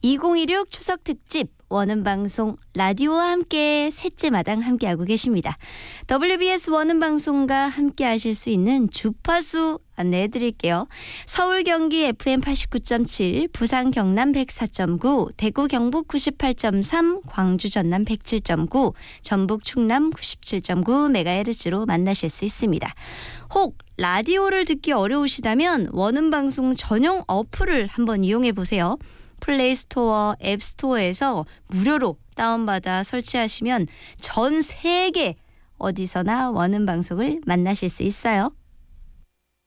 2016 추석 특집 원음방송 라디오와 함께 셋째 마당 함께하고 계십니다. WBS 원음방송과 함께하실 수 있는 주파수 안내해드릴게요. 서울 경기 FM 89.7, 부산 경남 104.9, 대구 경북 98.3, 광주 전남 107.9, 전북 충남 97.9MHz로 만나실 수 있습니다. 혹 라디오를 듣기 어려우시다면 원음방송 전용 어플을 한번 이용해보세요. 플레이스토어, 앱스토어에서 무료로 다운받아 설치하시면 전 세계 어디서나 원음방송을 만나실 수 있어요.